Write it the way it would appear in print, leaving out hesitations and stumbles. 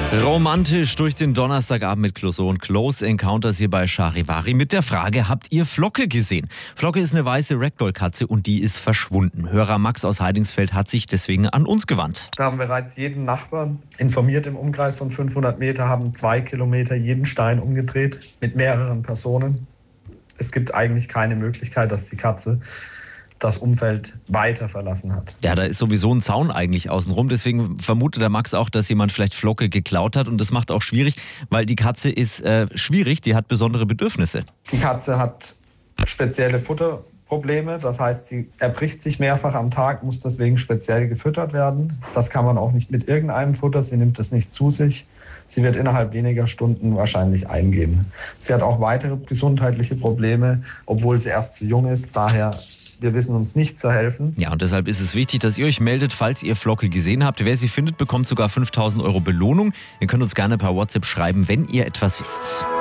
Romantisch durch den Donnerstagabend mit Clouseau und Close Encounters hier bei Charivari mit der Frage, habt ihr Flocke gesehen? Flocke ist eine weiße Ragdoll-Katze und die ist verschwunden. Hörer Max aus Heidingsfeld hat sich deswegen an uns gewandt. Wir haben bereits jeden Nachbarn informiert im Umkreis von 500 Meter, haben 2 Kilometer jeden Stein umgedreht mit mehreren Personen. Es gibt eigentlich keine Möglichkeit, dass die Katze das Umfeld weiter verlassen hat. Ja, da ist sowieso ein Zaun eigentlich außenrum. Deswegen vermutet der Max auch, dass jemand vielleicht Flocke geklaut hat. Und das macht auch schwierig, weil die Katze ist schwierig, die hat besondere Bedürfnisse. Die Katze hat spezielle Futterprobleme. Das heißt, sie erbricht sich mehrfach am Tag, muss deswegen speziell gefüttert werden. Das kann man auch nicht mit irgendeinem Futter. Sie nimmt es nicht zu sich. Sie wird innerhalb weniger Stunden wahrscheinlich eingehen. Sie hat auch weitere gesundheitliche Probleme, obwohl sie erst zu jung ist. Daher wir wissen uns nicht zu helfen. Ja, und deshalb ist es wichtig, dass ihr euch meldet, falls ihr Flocke gesehen habt. Wer sie findet, bekommt sogar 5.000 € Belohnung. Ihr könnt uns gerne per WhatsApp schreiben, wenn ihr etwas wisst.